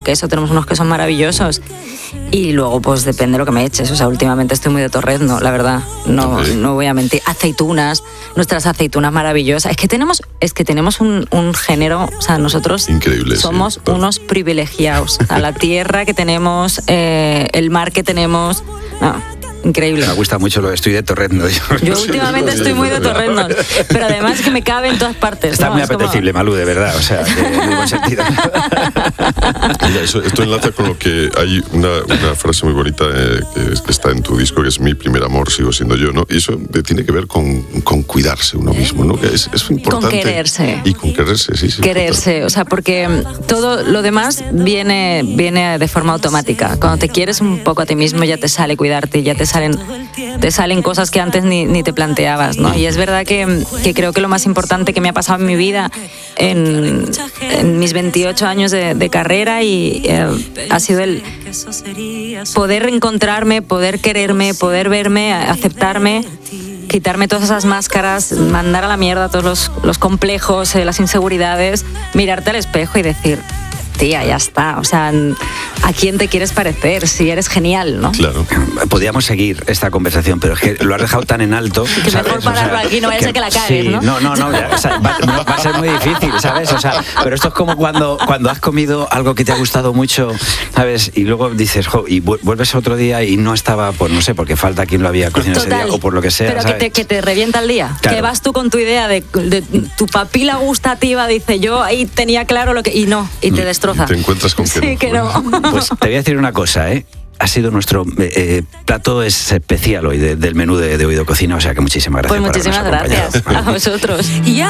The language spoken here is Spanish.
queso, tenemos unos quesos maravillosos. Y luego, pues depende de lo que me eches. O sea, últimamente estoy muy de Torrezno, la verdad. No voy a mentir. Aceitunas, nuestras aceitunas maravillosas. Es que tenemos un género, o sea, nosotros increíble, somos unos privilegiados. A la tierra que tenemos, el mar que tenemos. No. Increíble. Me gusta mucho lo de estoy de Torrezno. Yo últimamente estoy muy de Torrezno, pero además que me cabe en todas partes. Está muy apetecible, Malú, de verdad, o sea, de buen sentido. Mira, esto enlaza con lo que hay una frase muy bonita que está en tu disco, que es mi primer amor, sigo siendo yo, ¿no? Y eso tiene que ver con cuidarse uno mismo, ¿no? Que es importante. Con quererse. Y con quererse, sí. Quererse, o sea, porque todo lo demás viene de forma automática. Cuando te quieres un poco a ti mismo ya te sale cuidarte, ya te salen cosas que antes ni te planteabas, ¿no? Y es verdad que creo que lo más importante que me ha pasado en mi vida en mis 28 años de carrera ha sido el poder reencontrarme, poder quererme, poder verme, aceptarme, quitarme todas esas máscaras, mandar a la mierda todos los complejos, las inseguridades, mirarte al espejo y decir: tía, ya está, o sea, ¿a quién te quieres parecer? Si eres genial, ¿no? Claro. Podríamos seguir esta conversación, pero es que lo has dejado tan en alto, que ¿sabes? mejor pararlo aquí, no vaya a ser que la cagues, sí, ¿no? No, o sea, va a ser muy difícil, ¿sabes? O sea, pero esto es como cuando has comido algo que te ha gustado mucho, ¿sabes? Y luego dices, y vuelves otro día y no estaba, pues no sé, porque falta quien lo había cocinado ese día o por lo que sea, pero ¿sabes? que te revienta el día. Claro. Que vas tú con tu idea de tu papila gustativa, dice yo, ahí tenía claro lo que... Y no, y te destroza. Y te encuentras con que no. Pues te voy a decir una cosa, ha sido nuestro plato especial hoy del menú de Oído Cocina, o sea que muchísimas gracias. Pues muchísimas gracias a vosotros.